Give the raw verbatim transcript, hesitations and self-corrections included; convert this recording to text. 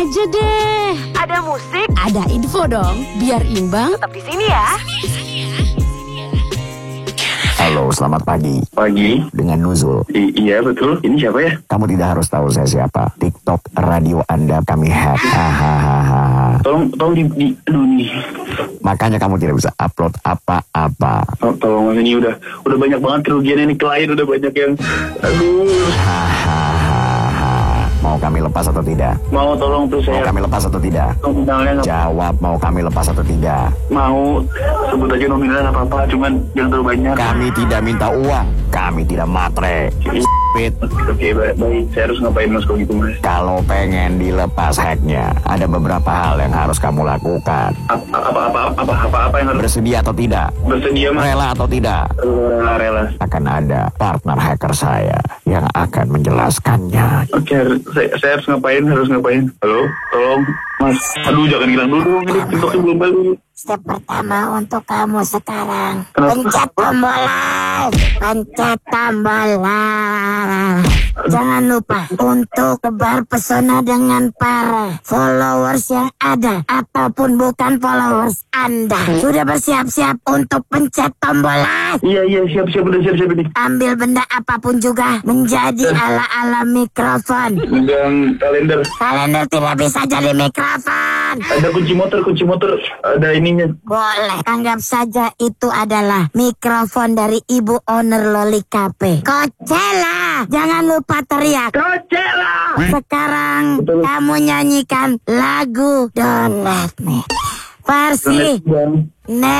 aja deh. Ada musik, Ada info dong, biar imbang. tetap di sini ya. Halo, selamat pagi. Pagi. Dengan Nuzul. I- iya betul. Ini siapa ya? Kamu tidak harus tahu saya siapa. TikTok radio Anda kami hack. Hahaha. Tolong, tolong di, di aduh nih. Makanya kamu tidak bisa upload apa-apa. Tol- Tolong mas, ini udah, udah banyak banget kerugian ini, klien udah banyak yang, aduh. Hahaha. Mau kami lepas atau tidak? Mau tolong tuh Mau saya. kami lepas atau tidak? Nominalnya nggak Jawab, mau kami lepas atau tidak? mau, sebut aja nominalnya nggak apa-apa, cuman jangan terlalu banyak. Kami tidak minta uang. Kami tidak matre. Fit. Oke baik, baik. Saya harus ngapain mas kalau gitu mas? Kalau pengen dilepas hacknya, ada beberapa hal yang harus kamu lakukan. Apa apa apa apa apa, apa yang harus Bersedia atau tidak? bersedia mas? Rela atau tidak? Rela rela. Akan ada partner hacker saya yang akan menjelaskannya. Oke, harus- saya, saya harus ngapain? Harus ngapain? Halo, tolong mas. Aduh jangan hilang dulu, ini TikToknya belum balik. Step pertama untuk kamu sekarang. Kenapa? Pencet tombol like. Pencet tombol like. Jangan lupa untuk tebar pesona dengan para followers yang ada ataupun bukan followers Anda. Sudah bersiap-siap untuk pencet tombol like? Iya iya siap siap udah siap siap ini. Ambil benda apapun juga menjadi ala-ala mikrofon. Megang kalender. Kalender tidak bisa jadi mikrofon. Ada kunci motor, kunci motor. Ada ininya. Boleh, anggap saja itu adalah mikrofon dari ibu owner Loli Cafe. Coachella, jangan lupa teriak. Coachella. Sekarang Betul. kamu nyanyikan lagu Don't Let Me. Versi Bang. Ne